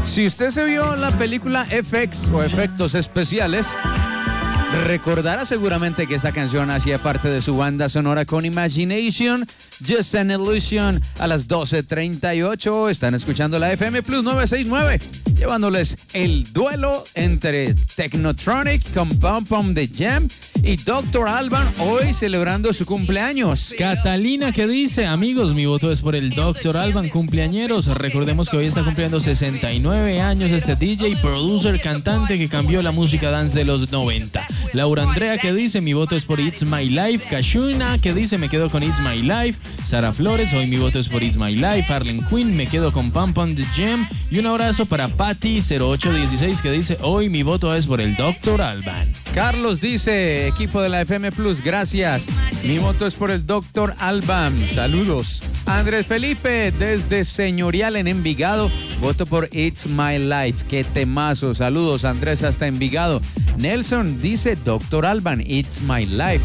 Si usted se vio la película FX o Efectos Especiales, recordará seguramente que esta canción hacía parte de su banda sonora con Imagination, Just an Illusion. A las 12:38 están escuchando la FM Plus 969, llevándoles el duelo entre Technotronic con Pom Pom de Jam y Dr. Alban, hoy celebrando su cumpleaños. Catalina, ¿qué dice? Amigos, mi voto es por el Dr. Alban, cumpleañeros. Recordemos que hoy está cumpliendo 69 años este DJ, producer, cantante que cambió la música dance de los 90. Laura Andrea, ¿qué dice? Mi voto es por It's My Life. Kashuna, ¿qué dice? Me quedo con It's My Life. Sara Flores, hoy mi voto es por It's My Life. Harlan Quinn, me quedo con Pam Pam The Jam. Y un abrazo para Patty 0816, que dice, hoy mi voto es por el Dr. Alban. Carlos dice, equipo de la FM Plus, gracias. Mi voto es por el Dr. Alban. Saludos. Andrés Felipe, desde Señorial en Envigado, voto por It's My Life. Qué temazo. Saludos, Andrés, hasta Envigado. Nelson dice Dr. Alban, It's My Life.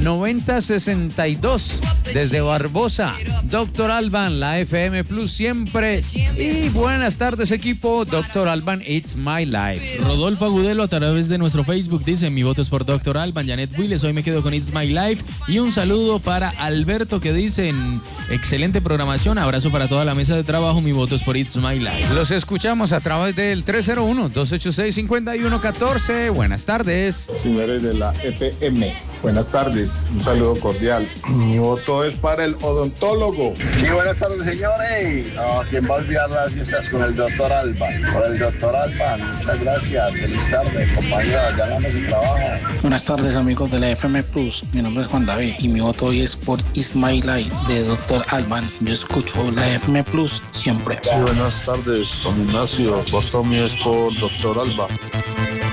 9062 desde Barbosa, Dr. Alban, la FM Plus siempre. Y buenas tardes, equipo, Dr. Alban, It's My Life. Rodolfo Agudelo a través de nuestro Facebook dice, mi voto es por Dr. Alban. Janet Willes, hoy me quedo con It's My Life. Y un saludo para Alberto, que dice, excelente programación, abrazo para toda la mesa de trabajo, mi voto es por It's My Life. Los escuchamos a través del 301-286-5114. Buenas tardes. Señores de la FM, buenas tardes, un saludo cordial. Mi voto es para el odontólogo. Sí, buenas tardes, señores. ¿Quién va a olvidar las fiestas con el Dr. Alban? Por el Dr. Alban, muchas gracias. Feliz tarde, compañeros, ganando su trabajo. Buenas tardes, amigos de la FM Plus. Mi nombre es Juan David y mi voto hoy es por It's My Life de Dr. Alban. Yo escucho la FM Plus siempre. Sí, buenas tardes, don Ignacio. Voto mío es por Dr. Alban.